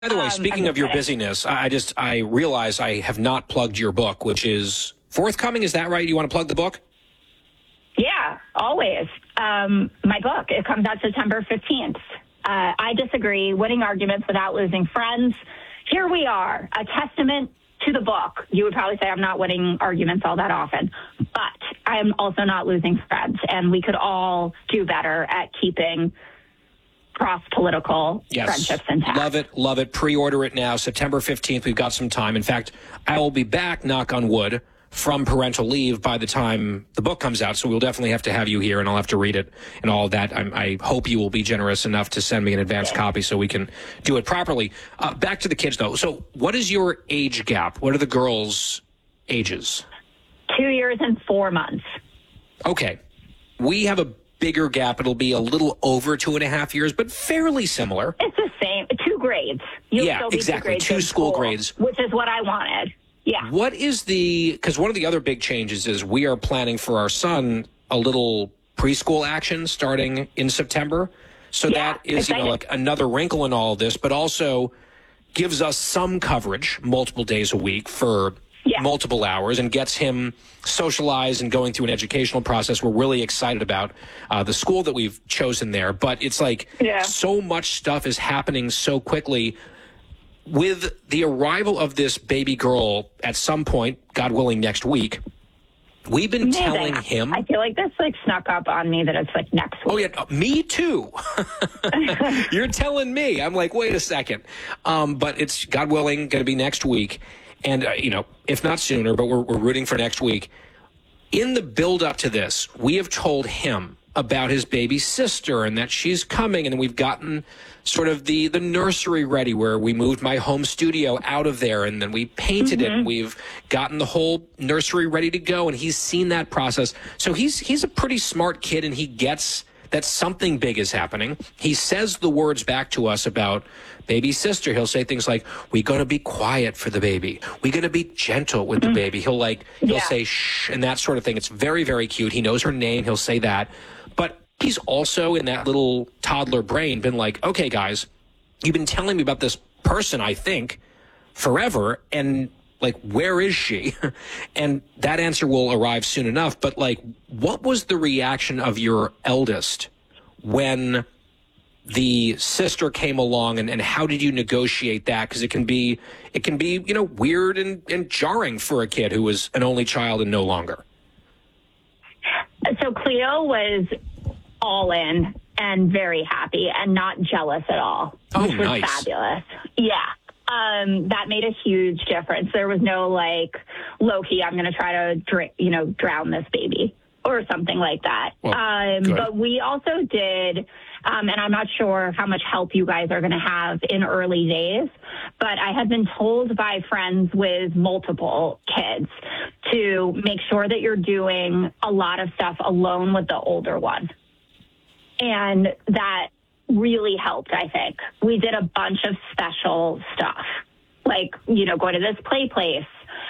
By the way, speaking of your busyness, I realize I have not plugged your book, which is forthcoming. Is that right? You want to plug the book? Yeah, always. My book, it comes out September 15th. I Disagree, Winning Arguments Without Losing Friends. Here we are, a testament to the book. You would probably say I'm not winning arguments all that often, but I am also not losing friends, and we could all do better at keeping cross-political friendships intact. Love it, love it. Pre-order it now, September 15th. We've got some time. In fact, I will be back, knock on wood, from parental leave by the time the book comes out, so we'll definitely have to have you here, and I'll have to read it and all of that. I hope you will be generous enough to send me an advance copy so we can do it properly. Back to the kids, though. So what is your age gap? What are the girls' ages? 2 years and 4 months. Okay. We have a bigger gap. It'll be a little over 2.5 years, but fairly similar. It's the same. 2 grades. Exactly. 2 school grades. Which is what I wanted. Yeah. What is because one of the other big changes is we are planning for our son a little preschool action starting in September. So that is, like another wrinkle in all of this, but also gives us some coverage multiple days a week for multiple hours and gets him socialized and going through an educational process. We're really excited about the school that we've chosen there, but it's like so much stuff is happening so quickly. With the arrival of this baby girl at some point, God willing, next week, we've been telling him. I feel like this snuck up on me that it's like next week. Oh, yeah, me too. You're telling me. I'm like, wait a second. But it's, God willing, going to be next week. And, if not sooner, but we're rooting for next week. In the build up to this, we have told him about his baby sister and that she's coming, and we've gotten sort of the nursery ready, where we moved my home studio out of there and then we painted it, and we've gotten the whole nursery ready to go, and he's seen that process. So he's a pretty smart kid, and he gets that something big is happening. He says the words back to us about baby sister. He'll say things like, we're going to be quiet for the baby. We're going to be gentle with the baby. He'll say shh and that sort of thing. It's very, very cute. He knows her name. He'll say that. But he's also in that little toddler brain been like, okay, guys, you've been telling me about this person, I think, forever. And like, where is she? And that answer will arrive soon enough. But like, what was the reaction of your eldest when the sister came along, and how did you negotiate that? Because it can be, weird and jarring for a kid who was an only child and no longer. So Cleo was all in and very happy and not jealous at all, which was fabulous. Yeah. That made a huge difference. There was no like, low-key, I'm going to try to drown this baby or something like that. Well, but we also did, and I'm not sure how much help you guys are going to have in early days, but I had been told by friends with multiple kids to make sure that you're doing a lot of stuff alone with the older one. And that really helped, I think. We did a bunch of special stuff, like, going to this play place,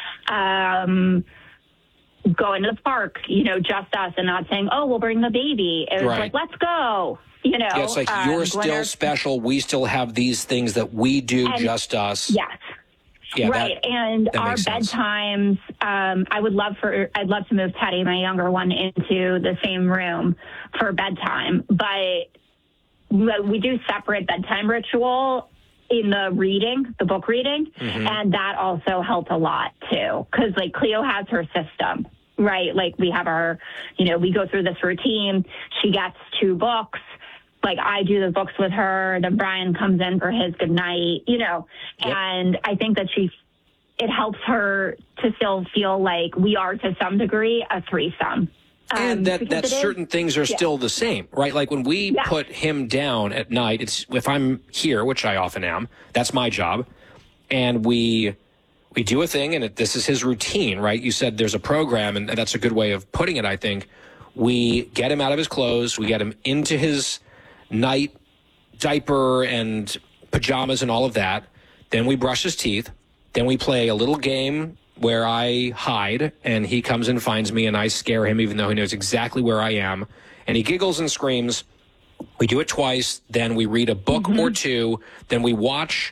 going to the park, just us, and not saying, oh, we'll bring the baby. It was like, let's go. Yeah, it's like, you're still special. We still have these things that we do, just us. Yes. Yeah, right. And our bedtimes, I'd love to move Teddy, my younger one, into the same room for bedtime. But we do separate bedtime ritual in the book reading. And that also helped a lot too. Cause like Cleo has her system, right? Like we have our, we go through this routine. She gets 2 books. Like I do the books with her, then Brian comes in for his good night, and I think that it helps her to still feel like we are to some degree a threesome. And that certain things are still the same, right? Like when we put him down at night, it's if I'm here, which I often am, that's my job. And we do a thing, and this is his routine, right? You said there's a program, and that's a good way of putting it, I think. We get him out of his clothes. We get him into his night diaper and pajamas and all of that. Then we brush his teeth. Then we play a little game where I hide and he comes and finds me and I scare him even though he knows exactly where I am. And he giggles and screams. We do it twice. Then we read a book or 2. Then we watch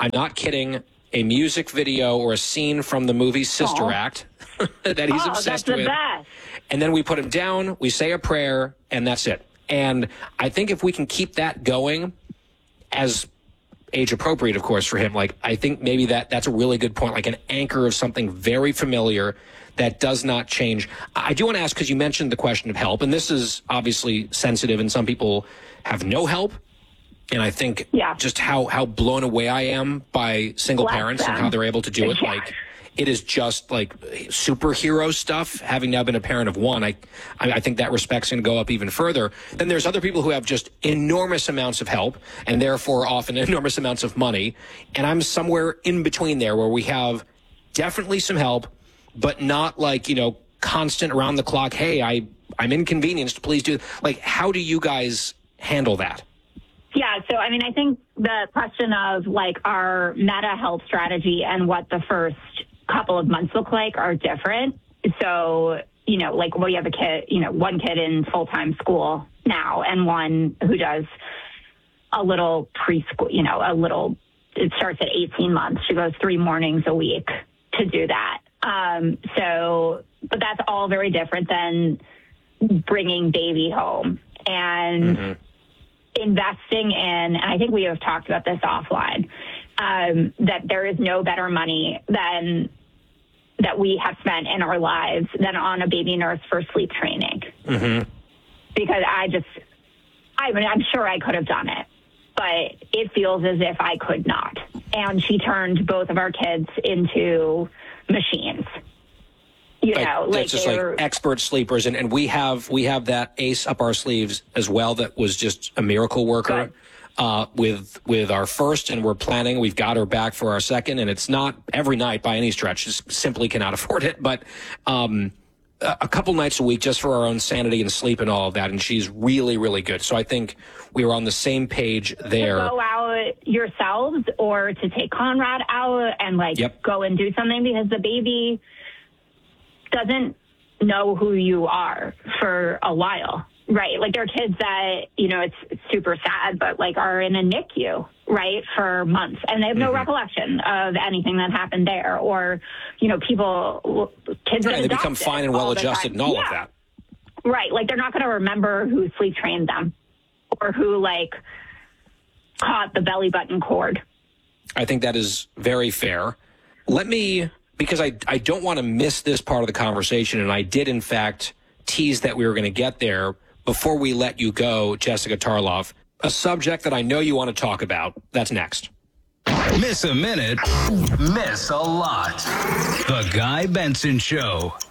I'm not kidding, a music video or a scene from the movie Sister Act that he's obsessed with. Best. And then we put him down, we say a prayer, and that's it. And I think if we can keep that going, as age appropriate, of course, for him, like, I think maybe that's a really good point, like an anchor of something very familiar that does not change. I do want to ask, because you mentioned the question of help, and this is obviously sensitive, and some people have no help. And I think just how blown away I am by single parents and how they're able to do it. Like, it is just like superhero stuff. Having now been a parent of one, I think that respect's going to go up even further. Then there's other people who have just enormous amounts of help and therefore often enormous amounts of money. And I'm somewhere in between there where we have definitely some help, but not like, constant around the clock. Hey, I'm inconvenienced. Please do. Like, how do you guys handle that? Yeah, so I mean, I think the question of like our meta health strategy and what the first couple of months look like are different. So, like we have a kid, one kid in full-time school now and one who does a little preschool, it starts at 18 months. She goes 3 mornings a week to do that. But that's all very different than bringing baby home and investing in, and I think we have talked about this offline, that there is no better money than that we have spent in our lives than on a baby nurse for sleep training. Because I'm sure I could have done it, but it feels as if I could not. And she turned both of our kids into machines. It's just like expert sleepers, and we have that ace up our sleeves as well. That was just a miracle worker with our first, and we've got her back for our second, and it's not every night by any stretch. Just simply cannot afford it, but a couple nights a week just for our own sanity and sleep and all of that. And she's really, really good. So I think we were on the same page there. To go out yourselves or to take Conrad out and go and do something, because the baby doesn't know who you are for a while, right? Like, there are kids that, it's super sad, but are in a NICU, right, for months, and they have no recollection of anything that happened there. Or, kids they become fine and well-adjusted and all of that. Right. Like, they're not going to remember who sleep trained them or who, caught the belly button cord. I think that is very fair. Because I don't want to miss this part of the conversation, and I did, in fact, tease that we were going to get there before we let you go, Jessica Tarlov. A subject that I know you want to talk about. That's next. Miss a minute, miss a lot. The Guy Benson Show.